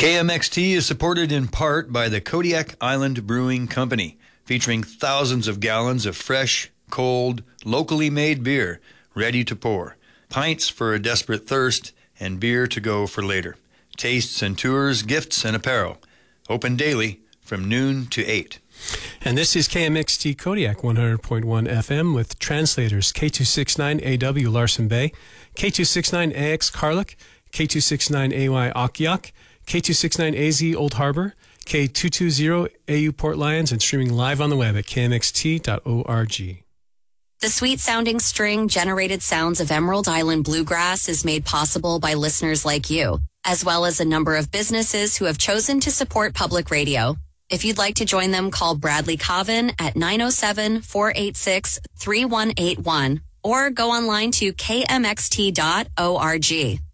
KMXT is supported in part by the Kodiak Island Brewing Company, featuring thousands of gallons of fresh, cold, locally made beer, ready to pour. Pints for a desperate thirst, and beer to go for later. Tastes and tours, gifts and apparel. Open daily from noon to 8. And this is KMXT Kodiak 100.1 FM with translators K269AW Larsen Bay, K269AX Karluk, K269AY Akiak, K269AZ Old Harbor, K220AU Port Lions, and streaming live on the web at kmxt.org. The sweet-sounding string-generated sounds of Emerald Island Bluegrass is made possible by listeners like you, as well as a number of businesses who have chosen to support public radio. If you'd like to join them, call Bradley Coven at 907-486-3181 or go online to kmxt.org.